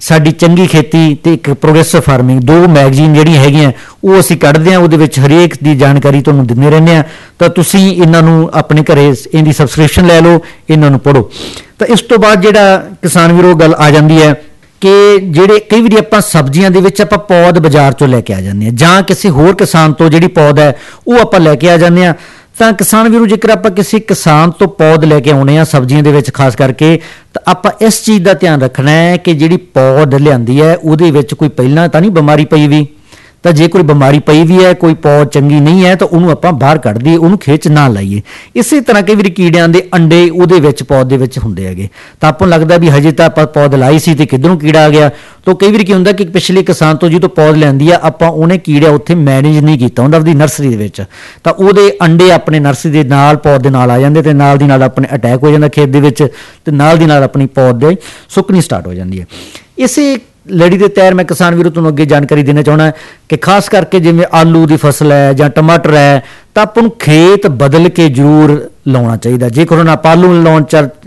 साडी चंगी खेती ते एक प्रोग्रेसिव फार्मिंग, 2 मैगजीन जिहड़ियां हैगियां वो असीं कढदे हां, उहदे विच हरेक दी जानकारी तुहानूं दिंदे रहंदे हां। तां तुसीं इन्हां नूं अपने घरे इहदी सबसक्रिप्शन लै लो, इन्हां नूं पढ़ो। तो इस तो बाद जिहड़ा किसान वीरो गल आ जांदी है कि ਜਿਹੜੇ कई वारी ਆਪਾਂ सब्जियां ਦੇ ਵਿੱਚ ਆਪਾਂ पौध बाजार चों लैके आ ਜਾਂਦੇ ਹਾਂ ਜਾਂ ਕਿਸੇ ਹੋਰ किसान तो ਜਿਹੜੀ पौध है ਉਹ ਆਪਾਂ ਲੈ ਕੇ ਆ ਜਾਂਦੇ ਹਾਂ। ਤਾਂ किसान वीरो जेकर ਆਪਾਂ ਕਿਸੇ किसान तो पौध लैके आउणे आ सब्जियां ਦੇ ਵਿੱਚ खास करके, ਤਾਂ ਆਪਾਂ ਇਸ ਚੀਜ਼ ਦਾ ਧਿਆਨ ਰੱਖਣਾ ਹੈ ਕਿ ਜਿਹੜੀ पौध ਲਿਆਂਦੀ ਹੈ ਉਹਦੇ ਵਿੱਚ ਕੋਈ ਪਹਿਲਾਂ ਤਾਂ ਨਹੀਂ ਬਿਮਾਰੀ ਪਈ ਵੀ। ਤਾਂ ਜੇ ਕੋਈ ਬਿਮਾਰੀ ਪਈ ਵੀ ਹੈ, ਕੋਈ ਪੌਦ ਚੰਗੀ ਨਹੀਂ ਹੈ, ਤਾਂ ਉਹਨੂੰ ਆਪਾਂ ਬਾਹਰ ਕੱਢ ਦਈਏ, ਉਹਨੂੰ ਖੇਚ ਨਾ ਲਾਈਏ। ਇਸੇ ਤਰ੍ਹਾਂ ਕਈ ਵਾਰੀ ਕੀੜਿਆਂ ਦੇ ਅੰਡੇ ਉਹਦੇ ਵਿੱਚ ਪੌਦ ਦੇ ਵਿੱਚ ਹੁੰਦੇ ਹੈਗੇ, ਤਾਂ ਆਪਾਂ ਨੂੰ ਲੱਗਦਾ ਵੀ ਹਜੇ ਤਾਂ ਆਪਾਂ ਪੌਦ ਲਾਈ ਸੀ ਤੇ ਕਿੱਧਰੋਂ ਕੀੜਾ ਆ ਗਿਆ। ਤਾਂ ਕਈ ਵਾਰੀ ਕੀ ਹੁੰਦਾ ਕਿ ਪਿਛਲੇ ਕਿਸਾਨ ਤੋਂ ਜਦੋਂ ਪੌਦ ਲੈਂਦੀ ਆ, ਆਪਾਂ ਉਹਨੇ ਕੀੜਾ ਉੱਥੇ ਮੈਨੇਜ ਨਹੀਂ ਕੀਤਾ ਹੁੰਦਾ ਆਪਣੀ ਨਰਸਰੀ ਦੇ ਵਿੱਚ, ਤਾਂ ਉਹਦੇ ਅੰਡੇ ਆਪਣੇ ਨਰਸਰੀ ਦੇ ਨਾਲ ਪੌਦ ਦੇ ਨਾਲ ਆ ਜਾਂਦੇ ਤੇ ਨਾਲ ਦੀ ਨਾਲ ਆਪਣੇ ਅਟੈਕ ਹੋ ਜਾਂਦਾ ਖੇਤ ਦੇ ਵਿੱਚ, ਤੇ ਨਾਲ ਦੀ ਨਾਲ ਆਪਣੀ ਪੌਦ ਦੇ ਸੁੱਕਣੀ ਸਟਾਰਟ ਹੋ ਜਾਂਦੀ ਹੈ। ਇਸੇ ਲੜੀ ਦੇ ਤਹਿਤ ਮੈਂ ਕਿਸਾਨ ਵੀਰੋ ਤੁਹਾਨੂੰ ਅੱਗੇ ਜਾਣਕਾਰੀ ਦੇਣਾ ਚਾਹੁੰਦਾ ਕਿ ਖਾਸ ਕਰਕੇ ਜਿਵੇਂ ਆਲੂ ਦੀ ਫਸਲ ਹੈ ਜਾਂ ਟਮਾਟਰ ਹੈ, ਤਾਂ ਆਪਾਂ ਨੂੰ ਖੇਤ ਬਦਲ ਕੇ ਜ਼ਰੂਰ ਲਾਉਣਾ ਚਾਹੀਦਾ। ਜੇਕਰ ਹੁਣ ਆਪਾਂ ਆਲੂ ਲਾਉਣ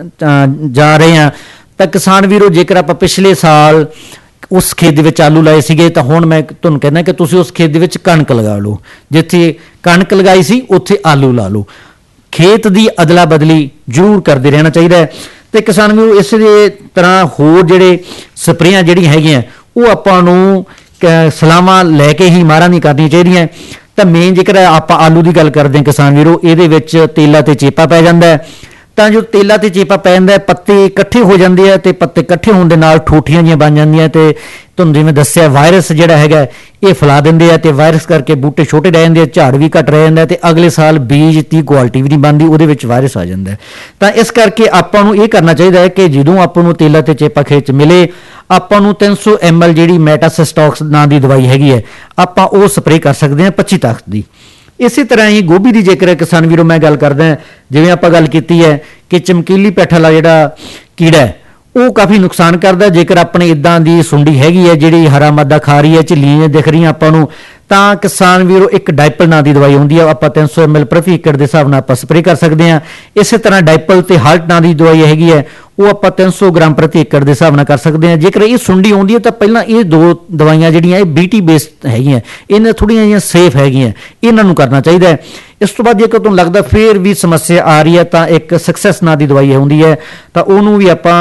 ਜਾ ਰਹੇ ਹਾਂ, ਤਾਂ ਕਿਸਾਨ ਵੀਰੋ ਜੇਕਰ ਆਪਾਂ ਪਿਛਲੇ ਸਾਲ ਉਸ ਖੇਤ ਦੇ ਵਿੱਚ ਆਲੂ ਲਾਏ ਸੀਗੇ, ਤਾਂ ਹੁਣ ਮੈਂ ਤੁਹਾਨੂੰ ਕਹਿੰਦਾ ਕਿ ਤੁਸੀਂ ਉਸ ਖੇਤ ਦੇ ਵਿੱਚ ਕਣਕ ਲਗਾ ਲਓ। ਜਿੱਥੇ ਕਣਕ ਲਗਾਈ ਸੀ ਉੱਥੇ ਆਲੂ ਲਾ ਲਓ। ਖੇਤ ਦੀ ਅਦਲਾ ਬਦਲੀ ਜ਼ਰੂਰ ਕਰਦੇ ਰਹਿਣਾ ਚਾਹੀਦਾ ਹੈ। ਤੇ ਕਿਸਾਨ ਵੀਰੋ ਇਸੇ ਤਰ੍ਹਾਂ ਹੋਰ ਜਿਹੜੇ ਸਪਰੇਆਂ ਜਿਹੜੀਆਂ ਹੈਗੀਆਂ ਉਹ ਆਪਾਂ ਨੂੰ ਸਲਾਹਾਂ ਲੈ ਕੇ ਹੀ ਮਾਰਾਂ ਨਹੀਂ ਕਰਨੀਆਂ ਚਾਹੀਦੀਆਂ। ਤਾਂ ਮੇਨ ਜੇਕਰ ਆਪਾਂ ਆਲੂ ਦੀ ਗੱਲ ਕਰਦੇ ਹਾਂ ਕਿਸਾਨ ਵੀਰੋ, ਇਹਦੇ ਵਿੱਚ ਤੇਲਾ ਤੇ ਚੇਪਾ ਪੈ ਜਾਂਦਾ ਹੈ। ਤਾਂ ਜੋ ਤੇਲਾ ਤੇ ਚੇਪਾ ਪੈ ਜਾਂਦਾ, ਪੱਤੇ ਇਕੱਠੇ ਹੋ ਜਾਂਦੇ ਆ, ਤੇ ਪੱਤੇ ਇਕੱਠੇ ਹੋਣ ਦੇ ਨਾਲ ਠੋਠੀਆਂ ਜਿਹੀਆਂ ਬਣ ਜਾਂਦੀਆਂ, ਤੇ ਤੁਹਾਨੂੰ ਜਿਵੇਂ ਦੱਸਿਆ ਵਾਇਰਸ ਜਿਹੜਾ ਹੈਗਾ ਇਹ ਫੈਲਾ ਦਿੰਦੇ ਆ, ਤੇ ਵਾਇਰਸ ਕਰਕੇ ਬੂਟੇ ਛੋਟੇ ਰਹਿ ਜਾਂਦੇ ਆ, ਝਾੜ ਵੀ ਘੱਟ ਰਹਿ ਜਾਂਦਾ, ਤੇ ਅਗਲੇ ਸਾਲ ਬੀਜ ਦੀ ਕੁਆਲਿਟੀ ਵੀ ਨਹੀਂ ਬਣਦੀ, ਉਹਦੇ ਵਿੱਚ ਵਾਇਰਸ ਆ ਜਾਂਦਾ। ਤਾਂ ਇਸ ਕਰਕੇ ਆਪਾਂ ਨੂੰ ਇਹ ਕਰਨਾ ਚਾਹੀਦਾ ਹੈ ਕਿ ਜਦੋਂ ਆਪਾਂ ਨੂੰ ਤੇਲਾ ਤੇ ਚੇਪਾ ਖੇਤ 'ਚ ਮਿਲੇ, ਆਪਾਂ ਨੂੰ 300 ml ਜਿਹੜੀ ਮੈਟਾਸਿਸਟੌਕਸ ਨਾਂ ਦੀ ਦਵਾਈ ਹੈਗੀ ਹੈ, ਆਪਾਂ ਉਹ ਸਪਰੇਅ ਕਰ ਸਕਦੇ ਹਾਂ 25 ਤਾਕਤ ਦੀ। ਇਸੇ ਤਰ੍ਹਾਂ ਹੀ ਗੋਭੀ ਦੀ ਜੇਕਰ ਕਿਸਾਨ ਵੀਰੋ ਮੈਂ ਗੱਲ ਕਰਦਾ, ਜਿਵੇਂ ਆਪਾਂ ਗੱਲ ਕੀਤੀ ਹੈ ਕਿ ਚਮਕੀਲੀ ਪੈਠ ਵਾਲਾ ਜਿਹੜਾ ਕੀੜਾ ਹੈ ਉਹ ਕਾਫੀ ਨੁਕਸਾਨ ਕਰਦਾ। ਜੇਕਰ ਆਪਣੇ ਇੱਦਾਂ ਦੀ ਸੁੰਡੀ ਹੈਗੀ ਹੈ ਜਿਹੜੀ ਹਰਾ ਮਾਦਾ ਖਾ ਰਹੀ ਹੈ, ਝਿੱਲੀਆਂ ਦਿਖ ਰਹੀਆਂ ਆਪਾਂ ਨੂੰ, ਤਾਂ ਕਿਸਾਨ ਵੀਰੋ ਇੱਕ ਡਾਈਪਲ ਨਾਂ ਦੀ ਦਵਾਈ ਹੁੰਦੀ ਆ, ਆਪਾਂ 300 ml ਪ੍ਰਤੀ ਏਕੜ ਦੇ ਹਿਸਾਬ ਨਾਲ ਆਪਾਂ ਸਪਰੇਅ ਕਰ ਸਕਦੇ ਹਾਂ। ਇਸੇ ਤਰ੍ਹਾਂ ਡਾਈਪਲ ਤੇ ਹਾਲਟ ਨਾਂ ਦੀ ਦਵਾਈ ਹੈਗੀ ਹੈ, ਉਹ ਆਪਾਂ 300 ਗ੍ਰਾਮ ਪ੍ਰਤੀ ਏਕੜ ਦੇ ਹਿਸਾਬ ਨਾਲ ਕਰ ਸਕਦੇ ਹਾਂ। ਜੇਕਰ ਇਹ ਸੁੰਡੀ ਆਉਂਦੀ ਹੈ ਤਾਂ ਪਹਿਲਾਂ ਇਹ 2 ਦਵਾਈਆਂ ਜਿਹੜੀਆਂ ਇਹ BT ਬੇਸਡ ਹੈਗੀਆਂ, ਇਹਨਾਂ ਥੋੜ੍ਹੀਆਂ ਜਿਹੀਆਂ ਸੇਫ ਹੈਗੀਆਂ, ਇਹਨਾਂ ਨੂੰ ਕਰਨਾ ਚਾਹੀਦਾ ਹੈ। ਇਸ ਤੋਂ ਬਾਅਦ ਜੇਕਰ ਤੁਹਾਨੂੰ ਲੱਗਦਾ ਫਿਰ ਵੀ ਸਮੱਸਿਆ ਆ ਰਹੀ ਹੈ, ਤਾਂ ਇੱਕ ਸਕਸੈਸ ਨਾਂ ਦੀ ਦਵਾਈ ਹੁੰਦੀ ਹੈ, ਤਾਂ ਉਹਨੂੰ ਵੀ ਆਪਾਂ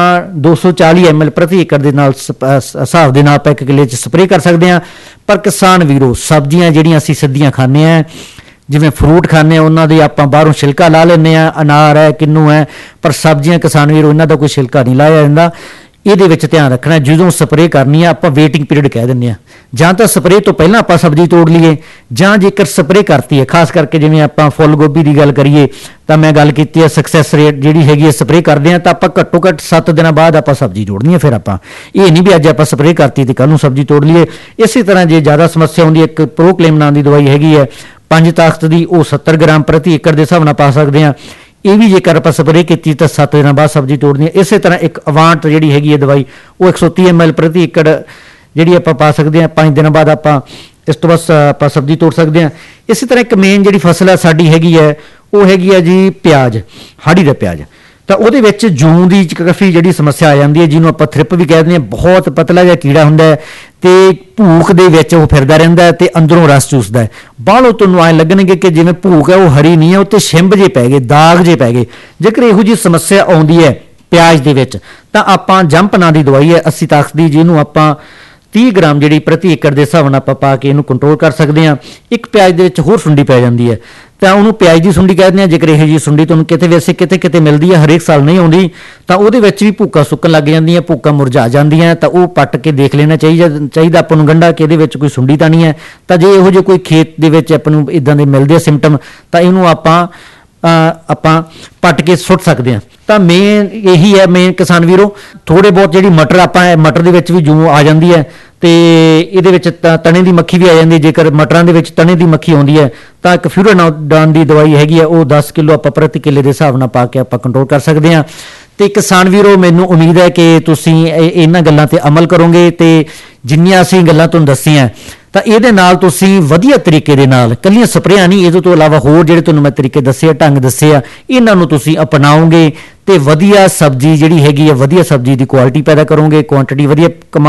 240 ml ਪ੍ਰਤੀ ਏਕੜ ਦੇ ਨਾਲ ਹਿਸਾਬ ਦੇ ਨਾਲ ਆਪਾਂ 1 ਕਿੱਲੇ 'ਚ ਸਪਰੇਅ ਕਰ ਸਕਦੇ ਹਾਂ। ਪਰ ਕਿਸਾਨ ਵੀਰੋ ਸਬਜ਼ੀਆਂ ਜਿਹੜੀਆਂ ਅਸੀਂ ਸਿੱਧੀਆਂ ਖਾਂਦੇ ਹਾਂ, ਜਿਵੇਂ ਫਰੂਟ ਖਾਂਦੇ ਹਾਂ, ਉਹਨਾਂ ਦੇ ਆਪਾਂ ਬਾਹਰੋਂ ਛਿਲਕਾ ਲਾ ਲੈਂਦੇ ਹਾਂ, ਅਨਾਰ ਹੈ, ਕਿੰਨੂ ਹੈ, ਪਰ ਸਬਜ਼ੀਆਂ ਕਿਸਾਨ ਵੀਰੋ ਇਹਨਾਂ ਦਾ ਕੋਈ ਛਿਲਕਾ ਨਹੀਂ ਲਾਇਆ ਜਾਂਦਾ। ਇਹਦੇ ਵਿੱਚ ਧਿਆਨ ਰੱਖਣਾ, ਜਦੋਂ ਸਪਰੇਅ ਕਰਨੀ ਆ ਆਪਾਂ ਵੇਟਿੰਗ ਪੀਰੀਅਡ ਕਹਿ ਦਿੰਦੇ ਹਾਂ, ਜਾਂ ਤਾਂ ਸਪਰੇਅ ਤੋਂ ਪਹਿਲਾਂ ਆਪਾਂ ਸਬਜ਼ੀ ਤੋੜ ਲਈਏ, ਜਾਂ ਜੇਕਰ ਸਪਰੇਅ ਕਰਤੀ ਹੈ, ਖਾਸ ਕਰਕੇ ਜਿਵੇਂ ਆਪਾਂ ਫੁੱਲ ਗੋਭੀ ਦੀ ਗੱਲ ਕਰੀਏ, ਤਾਂ ਮੈਂ ਗੱਲ ਕੀਤੀ ਹੈ ਸਕਸੈਸ ਰੇਟ ਜਿਹੜੀ ਹੈਗੀ ਹੈ ਸਪਰੇਅ ਕਰਦੇ ਹਾਂ, ਤਾਂ ਆਪਾਂ ਘੱਟੋ ਘੱਟ 7 ਦਿਨਾਂ ਬਾਅਦ ਆਪਾਂ ਸਬਜ਼ੀ ਤੋੜਨੀ ਹੈ। ਫਿਰ ਆਪਾਂ ਇਹ ਨਹੀਂ ਵੀ ਅੱਜ ਆਪਾਂ ਸਪਰੇਅ ਕਰਤੀ ਤੇ ਕੱਲ੍ਹ ਨੂੰ ਸਬਜ਼ੀ ਤੋੜ ਲਈਏ। ਇਸੇ ਤਰ੍ਹਾਂ ਜੇ ਜ਼ਿਆਦਾ ਸਮੱਸਿਆ ਹੁੰਦੀ ਹੈ, ਇੱਕ ਪ੍ਰੋਕਲੇਮ ਨਾਂ ਦੀ ਦਵਾਈ ਹੈਗੀ ਹੈ 5 ਤਾਕਤ ਦੀ, ਉਹ 70 ਗ੍ਰਾਮ ਪ੍ਰਤੀ ਏਕੜ ਦੇ ਹਿਸਾਬ ਨਾਲ ਪਾ ਸਕਦੇ ਹਾਂ। ਇਹ ਵੀ ਜੇਕਰ ਆਪਾਂ ਸਪਰੇਅ ਕੀਤੀ ਤਾਂ 7 ਦਿਨਾਂ ਬਾਅਦ ਸਬਜ਼ੀ ਤੋੜਨੀ ਹੈ। ਇਸੇ ਤਰ੍ਹਾਂ ਇੱਕ ਅਵਾਂਟ ਜਿਹੜੀ ਹੈਗੀ ਹੈ ਦਵਾਈ, ਉਹ 130 ml ਪ੍ਰਤੀ ਏਕੜ ਜਿਹੜੀ ਆਪਾਂ ਪਾ ਸਕਦੇ ਹਾਂ, 5 ਦਿਨਾਂ ਬਾਅਦ ਆਪਾਂ ਇਸ ਤੋਂ ਬਸ ਆਪਾਂ ਸਬਜ਼ੀ ਤੋੜ ਸਕਦੇ ਹਾਂ। ਇਸੇ ਤਰ੍ਹਾਂ ਇੱਕ ਮੇਨ ਜਿਹੜੀ ਫਸਲ ਹੈ ਸਾਡੀ ਹੈਗੀ ਹੈ, ਉਹ ਹੈਗੀ ਹੈ ਜੀ ਪਿਆਜ਼, ਹਾੜੀ ਦਾ ਪਿਆਜ਼। ਤਾਂ ਉਹਦੇ ਵਿੱਚ ਜੂੰ ਦੀ ਕਾਫੀ ਜਿਹੜੀ ਸਮੱਸਿਆ ਆ ਜਾਂਦੀ ਹੈ, ਜਿਹਨੂੰ ਆਪਾਂ ਥ੍ਰਿਪ ਵੀ ਕਹਿ ਦਿੰਦੇ ਹਾਂ। ਬਹੁਤ ਪਤਲਾ ਜਿਹਾ ਕੀੜਾ ਹੁੰਦਾ ਹੈ, ਤੇ ਭੂਖ ਦੇ ਵਿੱਚ ਉਹ ਫਿਰਦਾ ਰਹਿੰਦਾ ਹੈ, ਤੇ ਅੰਦਰੋਂ ਰਸ ਚੂਸਦਾ ਹੈ। ਬਾਹਰੋਂ ਤੁਹਾਨੂੰ ਐਂ ਲੱਗਣਗੇ ਕਿ ਜਿਵੇਂ ਭੂਖ ਹੈ ਉਹ ਹਰੀ ਨਹੀਂ ਹੈ, ਉੱਤੇ ਛਿੰਬ ਜੇ ਪੈ ਗਏ, ਦਾਗ ਜੇ ਪੈ ਗਏ। ਜੇਕਰ ਇਹੋ ਜਿਹੀ ਸਮੱਸਿਆ ਆਉਂਦੀ ਹੈ ਪਿਆਜ਼ ਦੇ ਵਿੱਚ, ਤਾਂ ਆਪਾਂ ਜੰਪ ਨਾਂ ਦੀ ਦਵਾਈ ਹੈ 80 ਤਾਕਤ ਦੀ, ਜਿਹਨੂੰ ਆਪਾਂ 30 ਗ੍ਰਾਮ ਜਿਹੜੀ ਪ੍ਰਤੀ ਏਕੜ ਦੇ ਹਿਸਾਬ ਨਾਲ ਆਪਾਂ ਪਾ ਕੇ ਇਹਨੂੰ ਕੰਟਰੋਲ ਕਰ ਸਕਦੇ ਹਾਂ। ਇੱਕ ਪਿਆਜ਼ ਦੇ ਵਿੱਚ ਹੋਰ ਸੁੰਡੀ ਪੈ ਜਾਂਦੀ ਹੈ, ਤਾਂ ਉਹਨੂੰ ਪਿਆਜ਼ ਦੀ ਸੁੰਡੀ ਕਹਿ ਦਿੰਦੇ ਹਾਂ। ਜੇਕਰ ਇਹੋ ਜਿਹੀ ਸੁੰਡੀ ਤੁਹਾਨੂੰ ਕਿਤੇ ਵੈਸੇ ਕਿਤੇ ਮਿਲਦੀ ਹੈ, ਹਰੇਕ ਸਾਲ ਨਹੀਂ ਆਉਂਦੀ, ਤਾਂ ਉਹਦੇ ਵਿੱਚ ਵੀ ਭੁੱਕਾਂ ਸੁੱਕਣ ਲੱਗ ਜਾਂਦੀਆਂ, ਭੁੱਕਾਂ ਮੁਰਝਾ ਜਾਂਦੀਆਂ, ਤਾਂ ਉਹ ਪੱਟ ਕੇ ਦੇਖ ਲੈਣਾ ਚਾਹੀਦਾ ਆਪਾਂ ਨੂੰ ਗੰਢਾ ਕਿ ਇਹਦੇ ਵਿੱਚ ਕੋਈ ਸੁੰਡੀ ਤਾਂ ਨਹੀਂ ਹੈ। ਤਾਂ ਜੇ ਇਹੋ ਜਿਹੇ ਕੋਈ ਖੇਤ ਦੇ ਵਿੱਚ ਆਪਾਂ ਨੂੰ ਇੱਦਾਂ ਦੇ ਮਿਲਦੇ ਆ ਸਿੰਪਟਮ, ਤਾਂ ਇਹਨੂੰ ਆਪਾਂ ਪੱਟ ਕੇ ਸੁੱਟ ਸਕਦੇ ਹਾਂ। ਤਾਂ ਮੇਨ ਇਹੀ ਹੈ ਮੇਨ ਕਿਸਾਨ ਵੀਰੋ। ਥੋੜ੍ਹੇ ਬਹੁਤ ਜਿਹੜੀ ਮਟਰ ਆਪਾਂ ਮਟਰ ਦੇ ਵਿੱਚ ਵੀ ਜੂੰ ਆ ਜਾਂਦੀ ਹੈ, ਤੇ ਇਹਦੇ ਵਿੱਚ ਤਣੇ ਦੀ ਮੱਖੀ ਵੀ ਆ ਜਾਂਦੀ ਹੈ। ਜੇਕਰ ਮਟਰਾਂ ਦੇ ਵਿੱਚ ਤਣੇ ਦੀ ਮੱਖੀ ਆਉਂਦੀ ਹੈ, ਤਾਂ ਇੱਕ ਫਿਊਰਾਡਾਨ ਦੀ ਦਵਾਈ ਹੈਗੀ ਹੈ, ਉਹ 10 ਕਿਲੋ ਆਪਾਂ ਪ੍ਰਤੀ ਕਿੱਲੇ ਦੇ ਹਿਸਾਬ ਨਾਲ ਪਾ ਕੇ ਆਪਾਂ ਕੰਟਰੋਲ ਕਰ ਸਕਦੇ ਹਾਂ। ਤੇ ਕਿਸਾਨ ਵੀਰੋ ਮੈਨੂੰ ਉਮੀਦ ਹੈ ਕਿ ਤੁਸੀਂ ਇਹਨਾਂ ਗੱਲਾਂ ਤੇ ਅਮਲ ਕਰੋਗੇ, ਤੇ ਜਿੰਨੀਆਂ ਅਸੀਂ ਗੱਲਾਂ ਤੁਹਾਨੂੰ ਦੱਸੀਆਂ, ਤਾਂ ਇਹਦੇ ਨਾਲ ਤੁਸੀਂ ਵਧੀਆ ਤਰੀਕੇ ਦੇ ਨਾਲ, ਕੱਲੀਆਂ ਸਪਰੇਆਂ ਨਹੀਂ, ਇਹਦੇ ਤੋਂ ਇਲਾਵਾ ਹੋਰ ਜਿਹੜੇ ਤੁਹਾਨੂੰ ਮੈਂ ਤਰੀਕੇ ਦੱਸੇ ਆ, ਢੰਗ ਦੱਸੇ ਆ, ਇਹਨਾਂ ਨੂੰ ਤੁਸੀਂ ਅਪਣਾਓਗੇ, ਤੇ ਵਧੀਆ ਸਬਜ਼ੀ ਜਿਹੜੀ ਹੈਗੀ ਹੈ, ਵਧੀਆ ਸਬਜ਼ੀ ਦੀ ਕੁਆਲਿਟੀ ਪੈਦਾ ਕਰੋਗੇ, ਕੁਆਂਟਿਟੀ ਵਧੀਆ ਕਮਾ